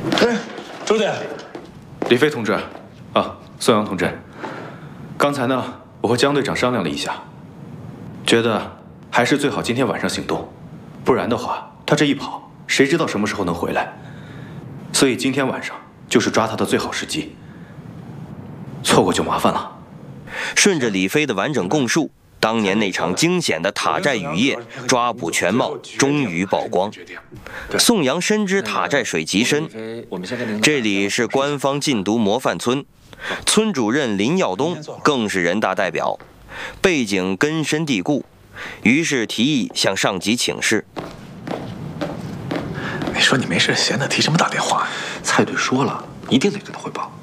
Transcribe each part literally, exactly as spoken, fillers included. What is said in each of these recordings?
哎，周姐， 李飞同志，啊，宋阳同志，刚才呢，我和江队长商量了一下，觉得还是最好今天晚上行动，不然的话，他这一跑，谁知道什么时候能回来？所以今天晚上就是抓他的最好时机，错过就麻烦了。 顺着李飞的完整供述，当年那场惊险的塔寨雨夜抓捕全貌终于曝光。宋阳深知塔寨水极深，这里是官方禁毒模范村，村主任林耀东更是人大代表，背景根深蒂固，于是提议向上级请示。 你说你没事闲的提什么打电话呀？ 蔡队说了，一定得跟他汇报。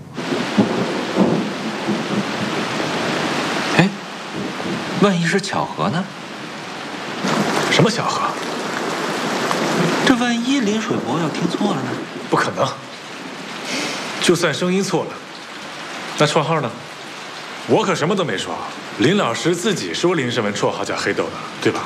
哎，万一是巧合呢？ 什么巧合？ 这万一林水伯要听错了呢？ 不可能。就算声音错了，那绰号呢？我可什么都没说。林老师自己说林胜文绰号叫黑豆的，对吧？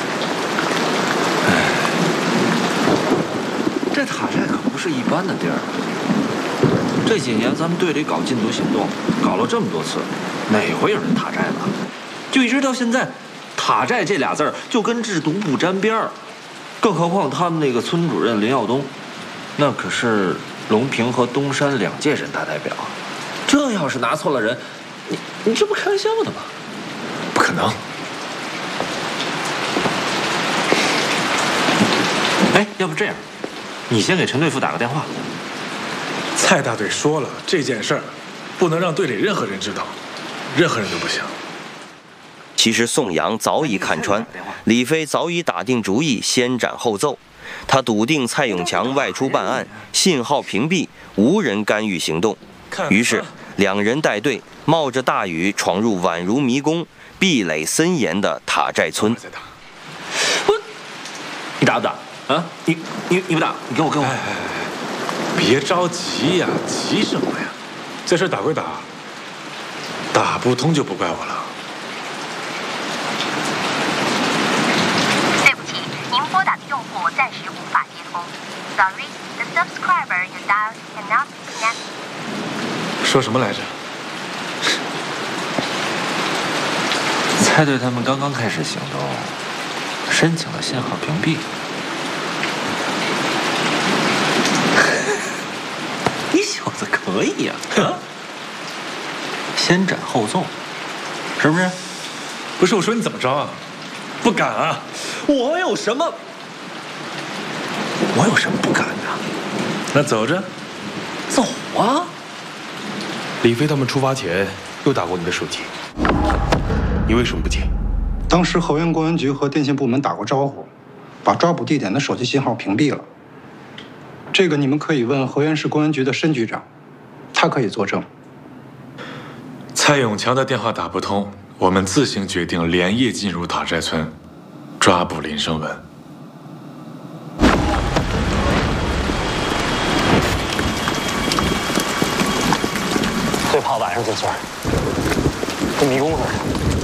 这塔寨可不是一般的地儿。这几年咱们队里搞禁毒行动，搞了这么多次，哪回有人塔寨了？就一直到现在，塔寨这俩字儿就跟制毒不沾边儿。更何况他们那个村主任林耀东，那可是隆平和东山两届人大代表。这要是拿错了人，你你这不开玩笑的吗？ 不可能。 哎，要不这样，你先给陈队副打个电话。 蔡大队说了，这件事儿不能让队里任何人知道，任何人都不行。 其实宋阳早已看穿，李飞早已打定主意，先斩后奏。他笃定蔡永强外出办案，信号屏蔽，无人干预行动。于是两人带队，冒着大雨闯入宛如迷宫、壁垒森严的塔寨村。 我，你打不打啊？你你你不打，你跟我跟我。 哎哎哎，别着急呀，急什么呀？这事打归打，打不通就不怪我了。 对不起，您拨打的用户暂时无法接通。Sorry, the subscriber you dialed cannot be connected. 说什么来着？ 蔡队他们刚刚开始行动，申请了信号屏蔽。你小子可以呀！啊，先斩后奏，是不是？ 不是我说你怎么着啊？不敢啊！ 我有什么？我有什么不敢的？ 那走着。 走啊！ 李飞他们出发前又打过你的手机，你为什么不接？ 当时河源公安局和电信部门打过招呼，把抓捕地点的手机信号屏蔽了。这个你们可以问河源市公安局的申局长，他可以作证。 蔡永强的电话打不通，我们自行决定连夜进入塔寨村，抓捕林胜文。 最怕晚上进村，跟迷宫似的。